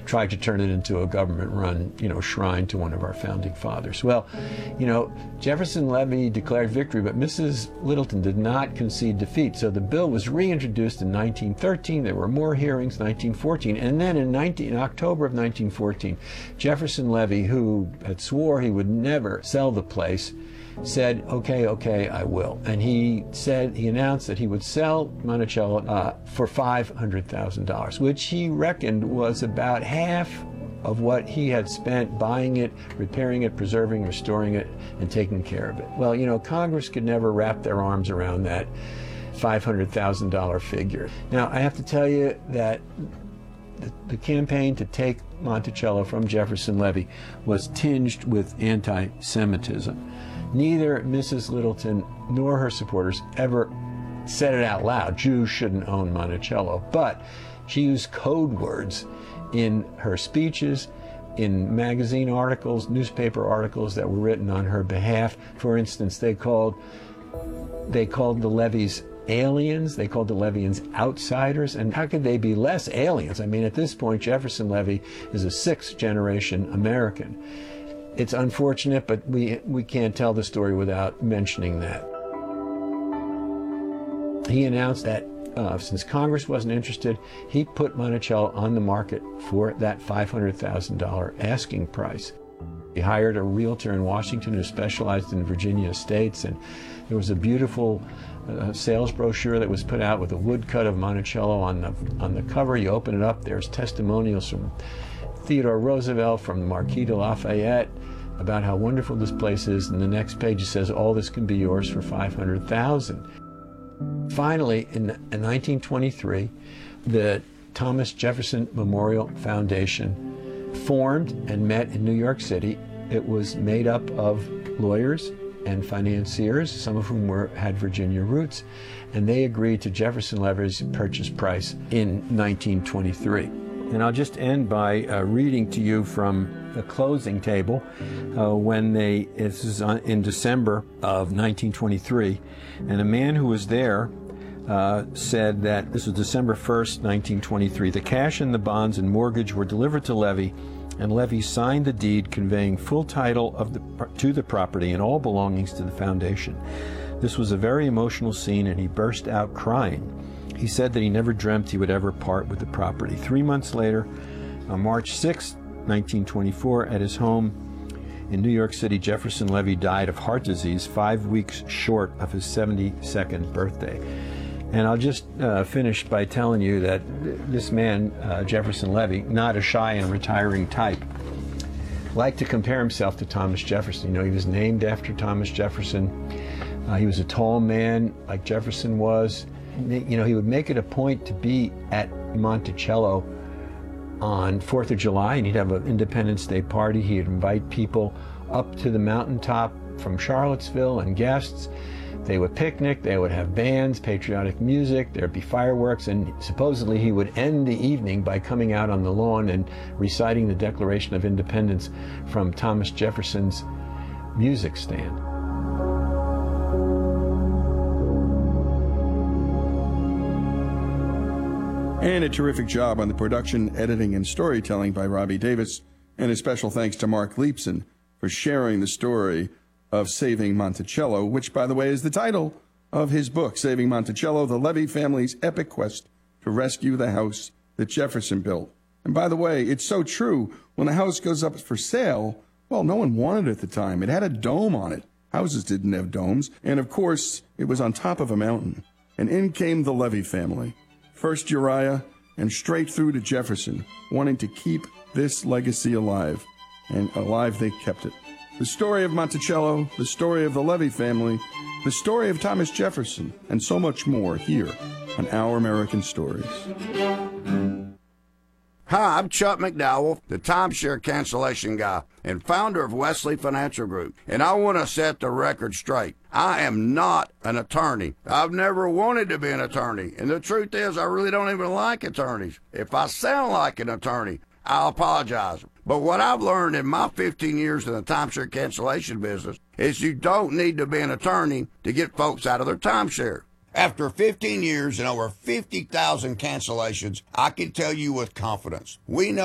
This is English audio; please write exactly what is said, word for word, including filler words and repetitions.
tried to turn it into a government-run, you know, shrine to one of our founding fathers. Well, you know, Jefferson Levy declared victory, but Missus Littleton did not concede defeat. So the bill was reintroduced in nineteen thirteen. There were more hearings, nineteen fourteen, and then in, nineteen, in October of nineteen fourteen, Jefferson Levy, who had swore he would never sell the place, said, okay, okay, I will. And he said, he announced that he would sell Monticello uh, for five hundred thousand dollars, which he reckoned was about half of what he had spent buying it, repairing it, preserving, restoring it, and taking care of it. Well, you know, Congress could never wrap their arms around that five hundred thousand dollar figure. Now, I have to tell you that the, the campaign to take Monticello from Jefferson Levy was tinged with anti-Semitism. Neither Missus Littleton nor her supporters ever said it out loud, Jews shouldn't own Monticello, but she used code words in her speeches, in magazine articles, newspaper articles that were written on her behalf. For instance, they called, they called the Levies aliens, they called the Levians outsiders, and how could they be less aliens? I mean, at this point, Jefferson Levy is a sixth generation American. It's unfortunate, but we, we can't tell the story without mentioning that. He announced that uh, since Congress wasn't interested, he put Monticello on the market for that five hundred thousand dollar asking price. He hired a realtor in Washington who specialized in Virginia estates, and there was a beautiful uh, sales brochure that was put out with a woodcut of Monticello on the, on the cover. You open it up, there's testimonials from Theodore Roosevelt, from the Marquis de Lafayette, about how wonderful this place is, and the next page it says all this can be yours for five hundred thousand dollars. Finally, in, in nineteen twenty-three, the Thomas Jefferson Memorial Foundation formed and met in New York City. It was made up of lawyers and financiers, some of whom were, had Virginia roots, and they agreed to Jefferson Levy's purchase price in nineteen twenty-three. And I'll just end by uh, reading to you from the closing table uh, when they, this is on, in December of nineteen twenty-three, and a man who was there uh, said that, this was December first, nineteen twenty-three, the cash and the bonds and mortgage were delivered to Levy, and Levy signed the deed conveying full title of the, to the property and all belongings to the foundation. This was a very emotional scene, and he burst out crying. He said that he never dreamt he would ever part with the property. Three months later, on March sixth, nineteen twenty-four, at his home in New York City, Jefferson Levy died of heart disease five weeks short of his seventy-second birthday. And I'll just uh, finish by telling you that this man, uh, Jefferson Levy, not a shy and retiring type, liked to compare himself to Thomas Jefferson. You know, he was named after Thomas Jefferson. Uh, he was a tall man, like Jefferson was. You know, he would make it a point to be at Monticello on fourth of July, and he'd have an Independence Day party. He'd invite people up to the mountaintop from Charlottesville and guests. They would picnic, they would have bands, patriotic music, there'd be fireworks, and supposedly he would end the evening by coming out on the lawn and reciting the Declaration of Independence from Thomas Jefferson's music stand. And a terrific job on the production, editing, and storytelling by Robbie Davis. And a special thanks to Mark Leipson for sharing the story of Saving Monticello, which, by the way, is the title of his book, Saving Monticello, the Levy family's epic quest to rescue the house that Jefferson built. And by the way, it's so true. When the house goes up for sale, well, no one wanted it at the time. It had a dome on it. Houses didn't have domes. And, of course, it was on top of a mountain. And in came the Levy family. First Uriah, and straight through to Jefferson, wanting to keep this legacy alive. And alive they kept it. The story of Monticello, the story of the Levy family, the story of Thomas Jefferson, and so much more here on Our American Stories. Hi, I'm Chuck McDowell, the timeshare cancellation guy and founder of Wesley Financial Group, and I want to set the record straight. I am not an attorney. I've never wanted to be an attorney, and the truth is I really don't even like attorneys. If I sound like an attorney, I'll apologize. But what I've learned in my fifteen years in the timeshare cancellation business is you don't need to be an attorney to get folks out of their timeshare. After fifteen years and over fifty thousand cancellations, I can tell you with confidence, we know